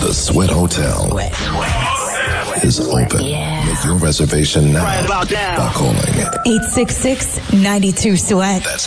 The Sweat Hotel is open. Make your reservation now by calling 866-92-SWEAT. That's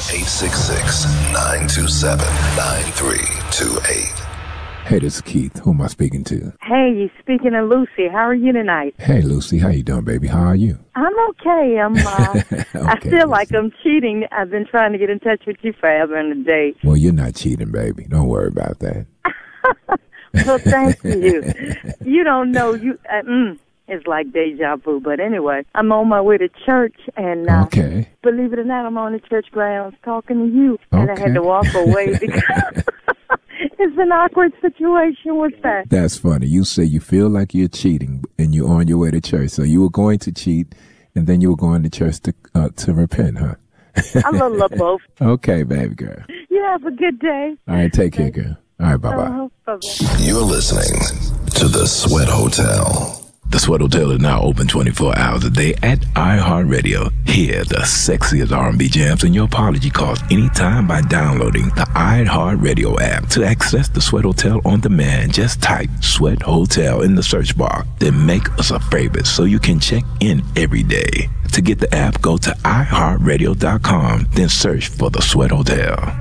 866-927-9328. Hey, this is Keith. Who am I speaking to? Hey, you speaking to Lucy. How are you tonight? Hey, Lucy. How you doing, baby? How are you? I'm okay. Okay, I feel like I'm cheating. I've been trying to get in touch with you forever and a day. Well, you're not cheating, baby. Don't worry about that. Well, thank you. You don't know. It's like deja vu. But anyway, I'm on my way to church, and okay. Believe it or not, I'm on the church grounds talking to you, and I had to walk away because it's an awkward situation with that. That's funny. You say you feel like you're cheating, and you're on your way to church. So you were going to cheat, and then you were going to church to repent, huh? A little of both. Okay, baby girl. You have a good day. All right, take care, girl. All right, bye-bye. Bye-bye. You're listening to The Sweat Hotel. The Sweat Hotel is now open 24 hours a day at iHeartRadio. Hear the sexiest R&B jams in your apology calls anytime by downloading the iHeartRadio app. To access the Sweat Hotel on demand, just type Sweat Hotel in the search bar. Then make us a favorite so you can check in every day. To get the app, go to iHeartRadio.com, then search for the Sweat Hotel.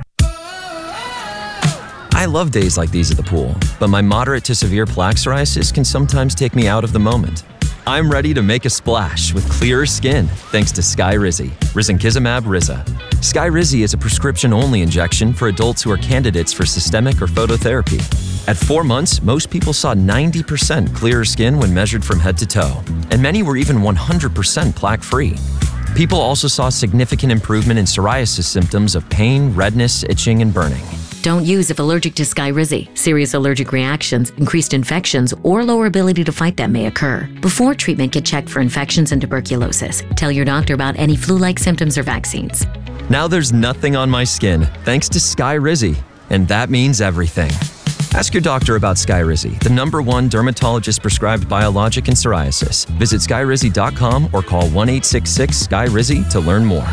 I love days like these at the pool, but my moderate to severe plaque psoriasis can sometimes take me out of the moment. I'm ready to make a splash with clearer skin thanks to Skyrizi, risankizumab Riza. Skyrizi is a prescription-only injection for adults who are candidates for systemic or phototherapy. At 4 months, most people saw 90% clearer skin when measured from head to toe, and many were even 100% plaque-free. People also saw significant improvement in psoriasis symptoms of pain, redness, itching, and burning. Don't use if allergic to Skyrizi. Serious allergic reactions, increased infections, or lower ability to fight them may occur. Before treatment, get checked for infections and tuberculosis. Tell your doctor about any flu-like symptoms or vaccines. Now there's nothing on my skin thanks to Skyrizi, and that means everything. Ask your doctor about Skyrizi, the #1 dermatologist-prescribed biologic in psoriasis. Visit Skyrizi.com or call 1-866-SKY-RIZI to learn more.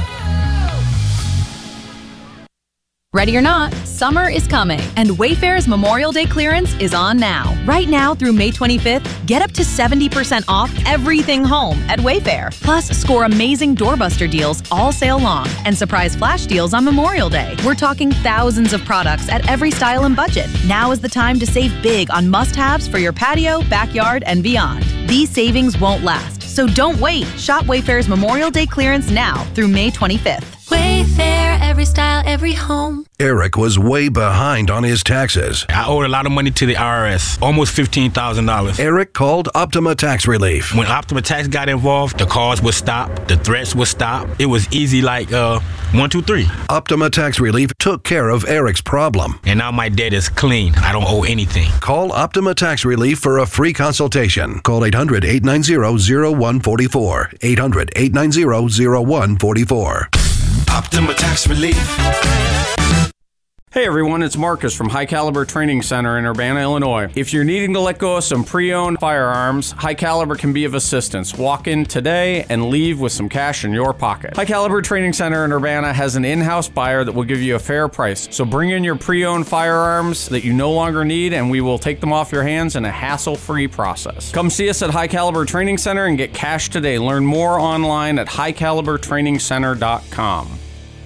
Ready or not, summer is coming, and Wayfair's Memorial Day clearance is on now. Right now through May 25th, get up to 70% off everything home at Wayfair. Plus, score amazing doorbuster deals all sale long and surprise flash deals on Memorial Day. We're talking thousands of products at every style and budget. Now is the time to save big on must-haves for your patio, backyard, and beyond. These savings won't last, so don't wait. Shop Wayfair's Memorial Day clearance now through May 25th. Wayfair, every style, every home. Eric was way behind on his taxes. I owed a lot of money to the IRS, almost $15,000. Eric called Optima Tax Relief. When Optima Tax got involved, the calls would stop, the threats would stop. It was easy like 1, 2, 3. Optima Tax Relief took care of Eric's problem. And now my debt is clean. I don't owe anything. Call Optima Tax Relief for a free consultation. Call 800-890-0144. 800-890-0144. Optima Tax Relief. Hey everyone, it's Marcus from High Caliber Training Center in Urbana, Illinois. If you're needing to let go of some pre-owned firearms, High Caliber can be of assistance. Walk in today and leave with some cash in your pocket. High Caliber Training Center in Urbana has an in-house buyer that will give you a fair price. So bring in your pre-owned firearms that you no longer need and we will take them off your hands in a hassle-free process. Come see us at High Caliber Training Center and get cash today. Learn more online at highcalibertrainingcenter.com.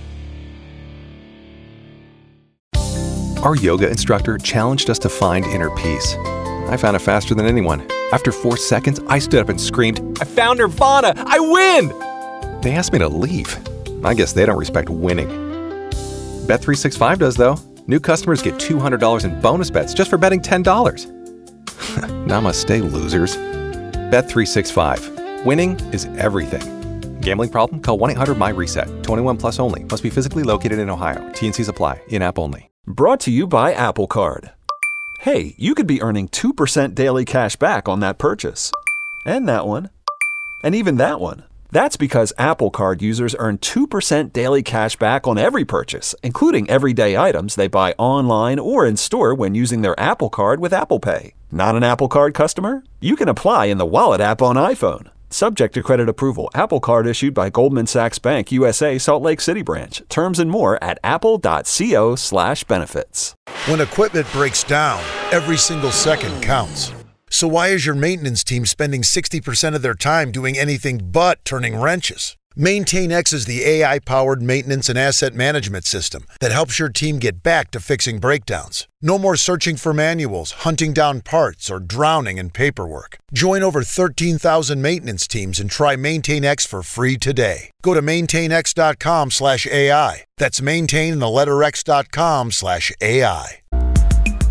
Our yoga instructor challenged us to find inner peace. I found it faster than anyone. After 4 seconds, I stood up and screamed, "I found Nirvana! I win!" They asked me to leave. I guess they don't respect winning. Bet365 does, though. New customers get $200 in bonus bets just for betting $10. Namaste, losers. Bet365. Winning is everything. Gambling problem? Call 1-800-MY-RESET. 21 plus only. Must be physically located in Ohio. T&Cs apply. In-app only. Brought to you by Apple Card. Hey, you could be earning 2% daily cash back on that purchase. And that one. And even that one. That's because Apple Card users earn 2% daily cash back on every purchase, including everyday items they buy online or in store when using their Apple Card with Apple Pay. Not an Apple Card customer? You can apply in the Wallet app on iPhone. Subject to credit approval. Apple Card issued by Goldman Sachs Bank USA, Salt Lake City branch. Terms and more at apple.co/benefits. When equipment breaks down, every single second counts. So why is your maintenance team spending 60% of their time doing anything but turning wrenches? MaintainX is the AI-powered maintenance and asset management system that helps your team get back to fixing breakdowns. No more searching for manuals, hunting down parts, or drowning in paperwork. Join over 13,000 maintenance teams and try MaintainX for free today. Go to maintainx.com/AI. That's maintain and the letter X.com/AI.